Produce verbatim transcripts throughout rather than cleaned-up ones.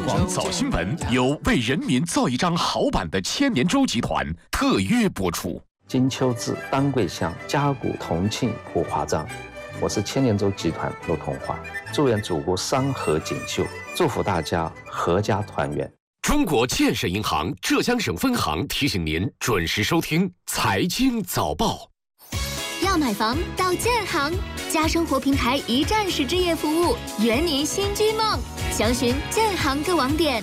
广早新闻由为人民造一张好版的千年舟集团特约播出。 金秋至，丹桂香，嘉谷同庆普华章。我是千年舟集团陆同华，祝愿祖国山河锦绣，祝福大家阖家团圆。 中国建设银行浙江省分行提醒您准时收听财经早报。 要买房到建行，家生活平台一站式置业服务，圆您新居梦。详询建行各网点。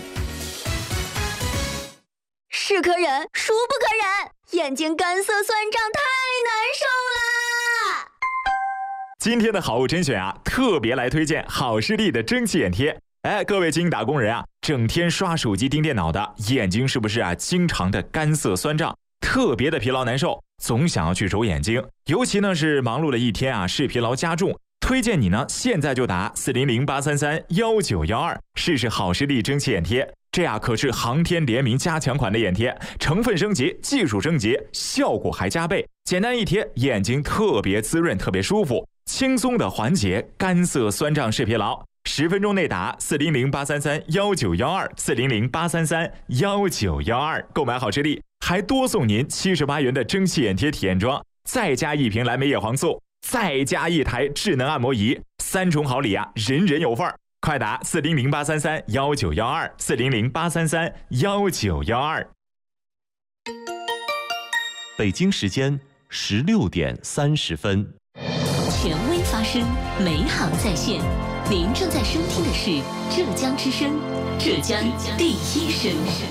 是可忍，孰不可忍？眼睛干涩酸胀，太难受啦！ 今天的好物甄选啊，特别来推荐好视力的蒸汽眼贴。哎，各位精英打工人啊，整天刷手机盯电脑的眼睛是不是啊，经常的干涩酸胀，特别的疲劳难受，总想要去揉眼睛。尤其呢是忙碌了一天啊，视疲劳加重，推荐你呢现在就打四零零八三三幺九幺二试试好视力蒸汽眼贴。这呀可是航天联名加强款的眼贴，成分升级，技术升级，效果还加倍。简单一贴，眼睛特别滋润，特别舒服，轻松的缓解干涩酸胀视疲劳。十分钟内打四零零八三三幺九幺二四零零八三三幺九幺二，购买好视力还多送您七十八元的蒸汽眼贴体验装，再加一瓶蓝莓叶黄素，再加一台智能按摩仪，三重好礼啊，人人有份儿！快打四零零八三三幺九幺二四零零八三三幺九幺二。 北京时间十六点三十分。 权威发声，美好在线。您正在收听的是浙江之声，浙江第一声。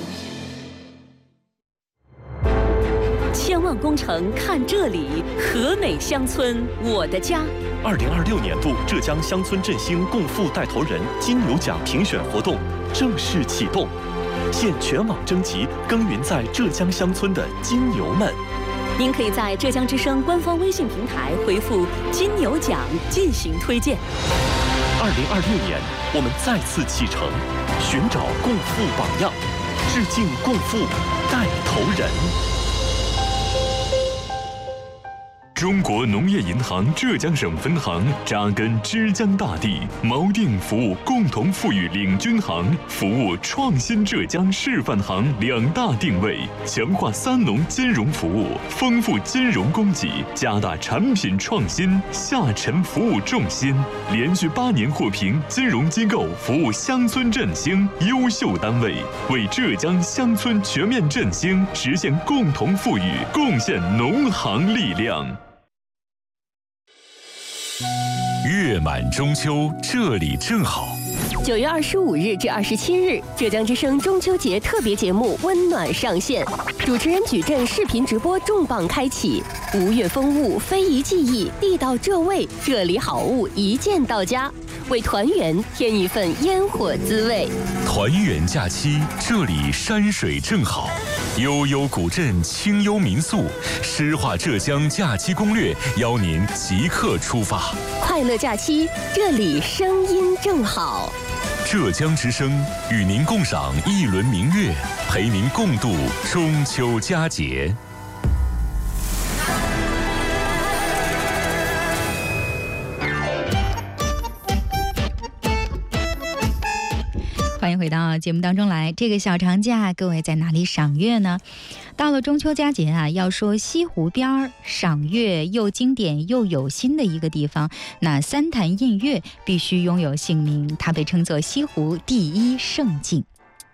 千万工程看这里，和美乡村我的家。 二零二六年度浙江乡村振兴共富带头人金牛奖评选活动正式启动，现全网征集耕耘在浙江乡村的金牛们。 您可以在浙江之声官方微信平台回复金牛奖进行推荐。 二零二六年，我们再次启程，寻找共富榜样，致敬共富带头人。 中国农业银行浙江省分行扎根枝江大地，锚定服务共同富裕领军行、服务创新浙江示范行两大定位，强化三农金融服务，丰富金融供给，加大产品创新，下沉服务重心，连续八年获评金融机构服务乡村振兴优秀单位，为浙江乡村全面振兴实现共同富裕贡献农行力量。 月满中秋，这里正好。 九月二十五日至二十七日，浙江之声中秋节特别节目温暖上线，主持人矩阵视频直播重磅开启，吴越风物，非遗技艺，地道浙味，这里好物一键到家，为团圆添一份烟火滋味。 团圆假期，这里山水正好，悠悠古镇，清幽民宿，诗画浙江假期攻略，邀您即刻出发。 快乐假期，这里声音正好。 浙江之声与您共赏一轮明月，陪您共度中秋佳节。 欢迎回到节目当中来。这个小长假，各位在哪里赏月呢？到了中秋佳节啊，要说西湖边儿赏月又经典又有心的一个地方，那三潭印月必须拥有姓名，它被称作西湖第一胜景。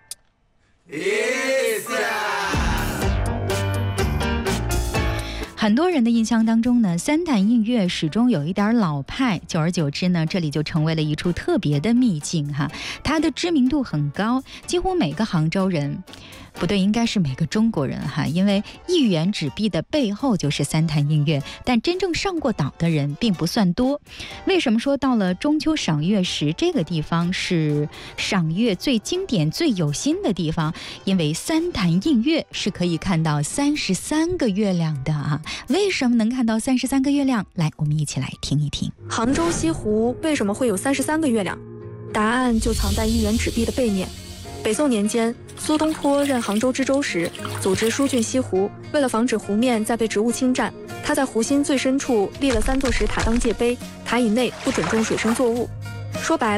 很多人的印象当中呢，三潭印月始终有一点老派，久而久之呢，这里就成为了一处特别的秘境哈。它的知名度很高，几乎每个杭州人，不对，应该是每个中国人哈，因为一元纸币的背后就是三潭印月，但真正上过岛的人并不算多。为什么说到了中秋赏月时，这个地方是赏月最经典、最有心的地方？因为三潭印月是可以看到三十三个月亮的啊。为什么能看到三十三个月亮？来，我们一起来听一听。 杭州西湖为什么会有三十三个月亮？答案就藏在一元纸币的背面。北宋年间，苏东坡任杭州知州时，组织疏浚西湖，为了防止湖面再被植物侵占，他在湖心最深处立了三座石塔当界碑，塔以内不准种水生作物。说白了，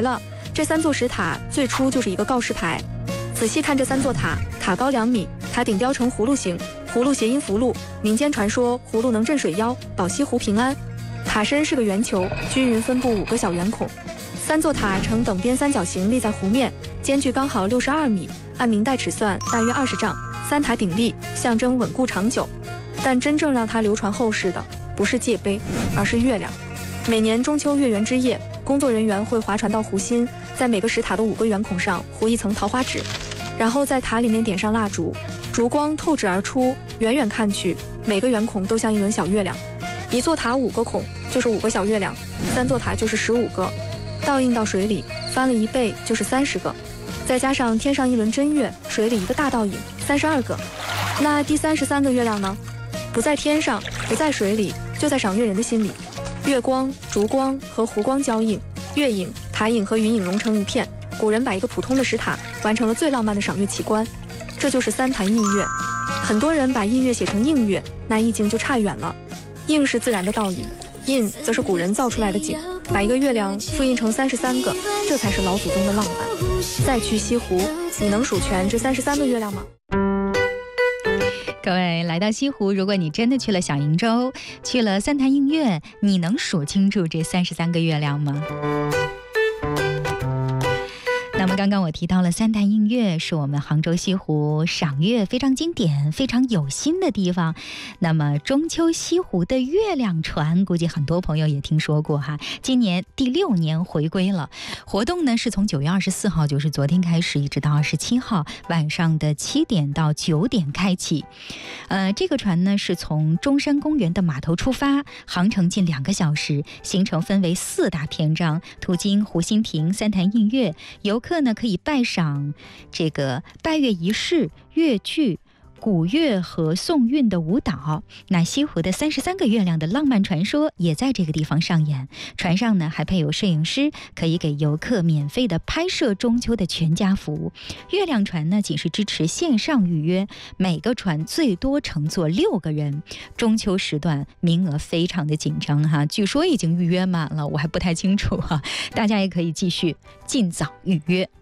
这三座石塔最初就是一个告示牌。仔细看这三座塔，塔高两米，塔顶雕成葫芦形，葫芦谐音福禄，民间传说葫芦能镇水妖，保西湖平安。塔身是个圆球，均匀分布五个小圆孔。三座塔呈等边三角形立在湖面，间距刚好六十二米，按明代尺算大约二十丈。三塔鼎立，象征稳固长久。但真正让它流传后世的，不是界碑，而是月亮。每年中秋月圆之夜，工作人员会划船到湖心，在每个石塔的五个圆孔上糊一层桃花纸，然后在塔里面点上蜡烛，烛光透至而出，远远看去，每个圆孔都像一轮小月亮。一座塔五个孔，就是五个小月亮；三座塔就是十五个，倒映到水里，翻了一倍就是三十个，再加上天上一轮真月，水里一个大倒影，三十二个。那第三十三个月亮呢？不在天上，不在水里，就在赏月人的心里。月光、烛光和湖光交映，月影、塔影和云影融成一片。古人把一个普通的石塔完成了最浪漫的赏月奇观，这就是三潭印月。很多人把印月写成映月，那意境就差远了。映是自然的倒影，印则是古人造出来的景，把一个月亮复印成三十三个，这才是老祖宗的浪漫。再去西湖，你能数全这三十三个月亮吗？ 各位来到西湖，如果你真的去了小瀛洲，去了三潭映月，你能数清楚这三十三个月亮吗？那么刚刚我提到了三潭映月是我们杭州西湖赏月非常经典、非常有心的地方。那么中秋西湖的月亮船，估计很多朋友也听说过哈。今年第六年回归了，活动呢是从九月二十四号，就是昨天开始，一直到二十七号晚上的七点到九点开启。呃，这个船呢是从中山公园的码头出发，航程近两个小时，行程分为四大篇章，途经湖心亭、三潭映月，游客呢可以拜赏这个拜月仪式、乐剧、古乐和宋韵的舞蹈。那西湖的三十三个月亮的浪漫传说也在这个地方上演。船上呢还配有摄影师，可以给游客免费的拍摄中秋的全家福。月亮船呢仅是支持线上预约，每个船最多乘坐六个人。中秋时段名额非常的紧张哈，据说已经预约满了，我还不太清楚哈，大家也可以继续尽早预约。